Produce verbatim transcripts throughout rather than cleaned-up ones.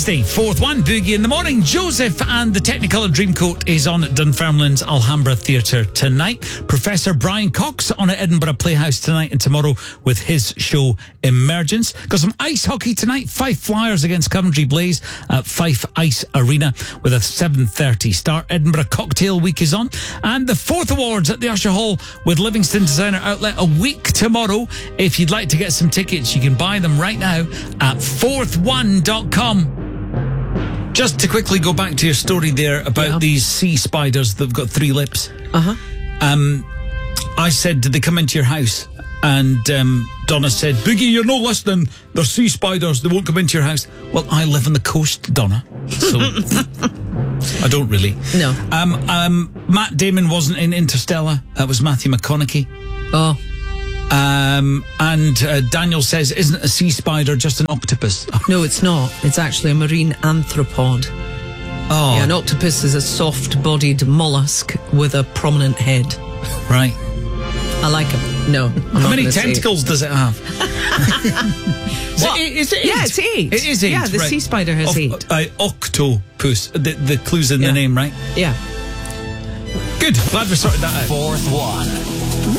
Wednesday, fourth one, Boogie in the morning. Joseph and the Technicolor Dreamcoat is on at Dunfermline's Alhambra Theatre tonight. Professor Brian Cox on at Edinburgh Playhouse tonight and tomorrow with his show Emergence. Got some ice hockey tonight. Fife Flyers against Coventry Blaze at Fife Ice Arena with a seven thirty start. Edinburgh Cocktail Week is on. And the fourth awards at the Usher Hall with Livingston Designer Outlet a week tomorrow. If you'd like to get some tickets, you can buy them right now at fourth one dot com. Just to quickly go back to your story there about yeah. these sea spiders that've got three lips. Uh-huh. Um, I said, did they come into your house? And um, Donna said, Boogie, you're not listening. They're sea spiders. They won't come into your house. Well, I live on the coast, Donna. So I don't really. No. Um, um, Matt Damon wasn't in Interstellar. That was Matthew McConaughey. Oh. Um, and uh, Daniel says, isn't a sea spider just an octopus? No, it's not. It's actually a marine arthropod. Oh. Yeah, an octopus is a soft-bodied mollusk with a prominent head. Right. I like them. No. I'm How many tentacles does it have? is, well, it, is it eight? Yeah, it's eight. It is eight. Yeah, the right. sea spider has of, eight. Uh, octopus. The, the clue's in yeah. the name, right? Yeah. Good. Glad we sorted that out. Fourth one.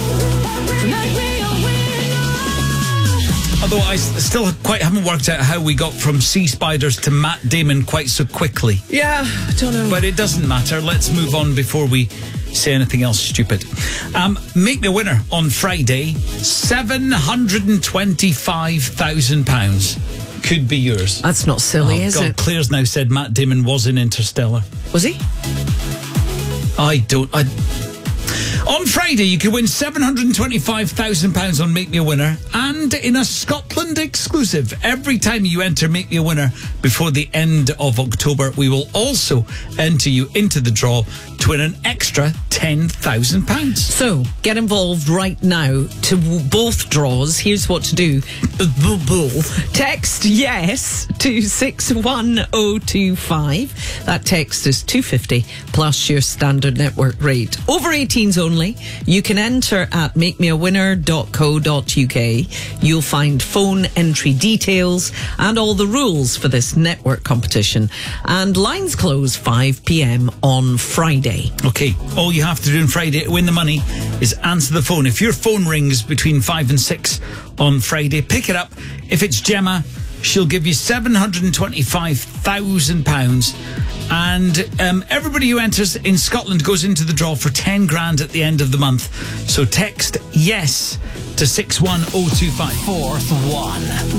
Although I still quite haven't worked out how we got from sea spiders to Matt Damon quite so quickly. Yeah, I don't know. But it doesn't matter. Let's move on before we say anything else stupid. Um, make me a winner on Friday. seven hundred twenty-five thousand pounds could be yours. That's not silly, oh, is God, it? Claire's now said Matt Damon was in Interstellar. Was he? I don't... I. On Friday, you can win seven hundred twenty-five thousand pounds on Make Me a Winner, and in a Scotland exclusive, every time you enter Make Me a Winner before the end of October, we will also enter you into the draw to win an extra ten thousand pounds. So, get involved right now to both draws. Here's what to do. Text yes to six one oh two five. That text is two fifty plus your standard network rate. Over eighteens only. You can enter at make me a winner dot co dot uk. You'll find phone entry details and all the rules for this network competition. And lines close five p.m. on Friday. Okay, all you have to do on Friday to win the money is answer the phone. If your phone rings between five and six on Friday, pick it up. If it's Gemma, she'll give you seven hundred twenty-five thousand pounds. And um, everybody who enters in Scotland goes into the draw for ten grand at the end of the month. So text yes to six one oh two five. Fourth one.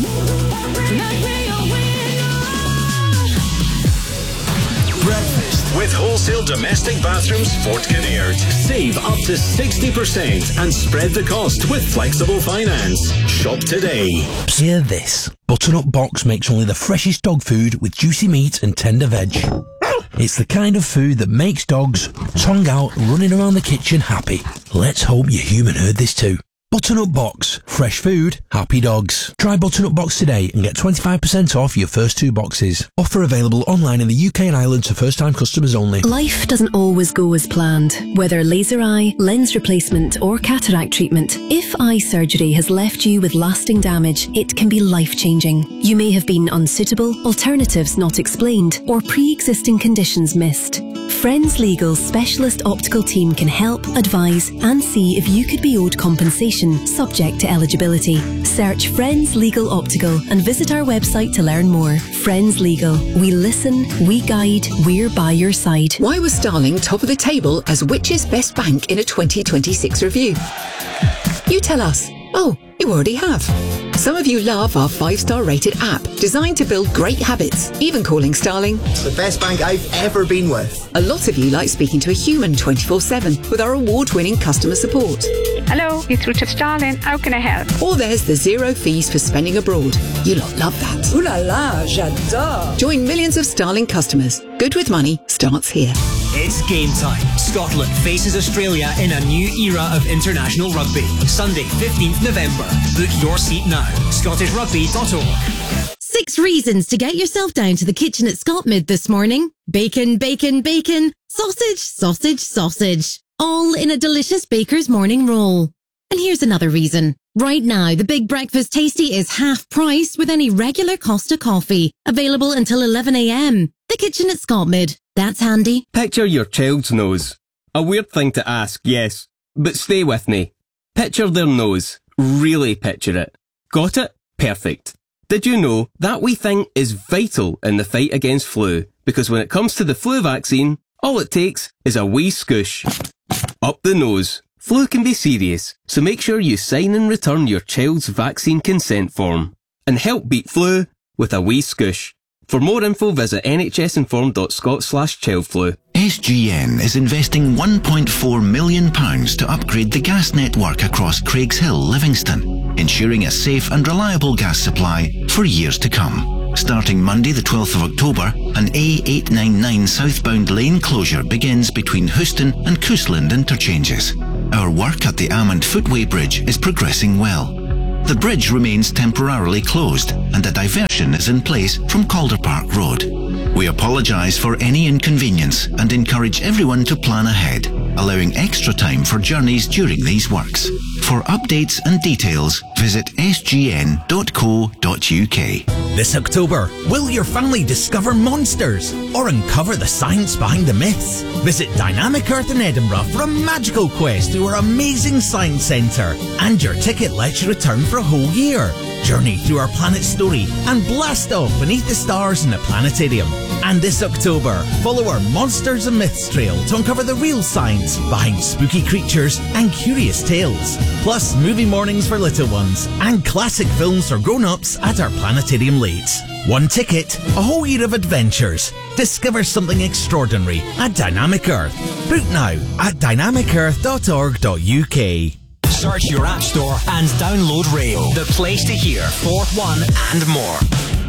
Breakfast with Wholesale Domestic Bathrooms Fort Kinnaird. Save up to sixty percent and spread the cost with flexible finance. Shop today. Hear this. Butternut Box makes only the freshest dog food with juicy meat and tender veg. It's the kind of food that makes dogs, tongue out, running around the kitchen happy. Let's hope your human heard this too. Butternut Box. Fresh food, happy dogs. Try Butternut Box today and get twenty-five percent off your first two boxes. Offer available online in the U K and Ireland to first-time customers only. Life doesn't always go as planned. Whether laser eye, lens replacement or cataract treatment, if eye surgery has left you with lasting damage, it can be life-changing. You may have been unsuitable, alternatives not explained, or pre-existing conditions missed. Friends Legal's specialist optical team can help, advise and see if you could be owed compensation subject to eligibility. Search Friends Legal Optical and visit our website to learn more. Friends Legal. We listen, we guide, we're by your side. Why was Starling top of the table as Which's Best Bank in a twenty twenty-six review? You tell us. Oh, you already have. Some of you love our five-star rated app, designed to build great habits, even calling Starling the best bank I've ever been with. A lot of you like speaking to a human twenty-four seven with our award-winning customer support. Hello, you're through to Starling. How can I help? Or there's the zero fees for spending abroad. You lot love that. Ooh la la, j'adore. Join millions of Starling customers. Good with money starts here. It's game time. Scotland faces Australia in a new era of international rugby. Sunday, fifteenth November. Book your seat now. Scottish Rugby dot org. Six reasons to get yourself down to the kitchen at Scotmid this morning. Bacon, bacon, bacon. Sausage, sausage, sausage. All in a delicious baker's morning roll. And here's another reason. Right now, the Big Breakfast Tasty is half price with any regular Costa coffee. Available until eleven a m. The Kitchen at Scotmid. That's handy. Picture your child's nose. A weird thing to ask, yes. But stay with me. Picture their nose. Really picture it. Got it? Perfect. Did you know that wee thing is vital in the fight against flu? Because when it comes to the flu vaccine, all it takes is a wee scoosh. Up the nose. Flu can be serious, so make sure you sign and return your child's vaccine consent form. And help beat flu with a wee scoosh. For more info, visit nhsinform.scot slash childflu. S G N is investing one point four million pounds to upgrade the gas network across Craigshill, Livingston, ensuring a safe and reliable gas supply for years to come. Starting Monday the twelfth of October, an A eight ninety-nine southbound lane closure begins between Houston and Coosland interchanges. Our work at the Amond Footway Bridge is progressing well. The bridge remains temporarily closed and a diversion is in place from Calder Park Road. We apologise for any inconvenience and encourage everyone to plan ahead, allowing extra time for journeys during these works. For updates and details, visit s g n dot co dot u k. This October, will your family discover monsters or uncover the science behind the myths? Visit Dynamic Earth in Edinburgh for a magical quest through our amazing science centre. And your ticket lets you return for a whole year. Journey through our planet story and blast off beneath the stars in the planetarium. And this October, follow our Monsters and Myths trail to uncover the real science behind spooky creatures and curious tales. Plus, movie mornings for little ones and classic films for grown-ups at our planetarium late. One ticket, a whole year of adventures. Discover something extraordinary at Dynamic Earth. Book now at dynamic earth dot org dot u k. Search your app store and download Rail, the place to hear four one and more.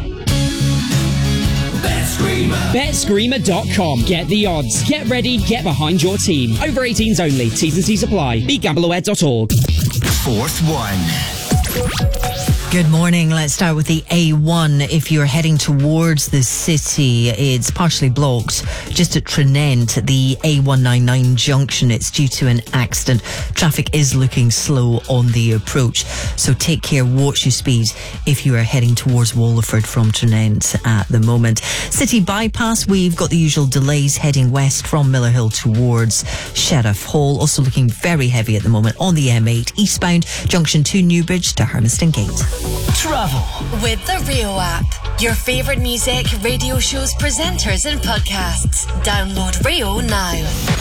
bet screamer dot com. Get the odds. Get ready. Get behind your team. Over eighteens only. T's and C's apply. be gamble aware dot org. Fourth one. Good morning. Let's start with the A one. If you're heading towards the city, it's partially blocked just at Trinent, the A one ninety-nine junction. It's due to an accident. Traffic is looking slow on the approach, so take care, watch your speed if you are heading towards Wallingford from Trinent at the moment. City bypass, we've got the usual delays heading west from Miller Hill towards Sheriff Hall. Also looking very heavy at the moment on the M eight eastbound, junction two Newbridge to Hermiston Gate. Travel with the Rio app. Your favourite music, radio shows, presenters and podcasts. Download Rio now.